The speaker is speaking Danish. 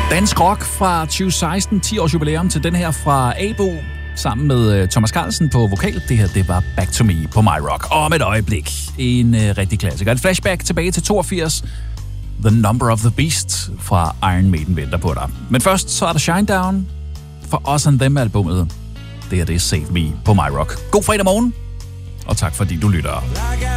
Dansk rock fra 2016, 10 års jubilæum til den her fra Abo, sammen med Thomas Carlsen på vokal. Det her, det var Back to Me på My Rock. Og om et øjeblik, en rigtig klassiker. Et flashback tilbage til 82. The Number of the Beast fra Iron Maiden venter på dig. Men først så er der Shinedown for Us and Them-albummet. Det her, det er Save Me på My Rock. God fredag morgen, og tak fordi du lytter.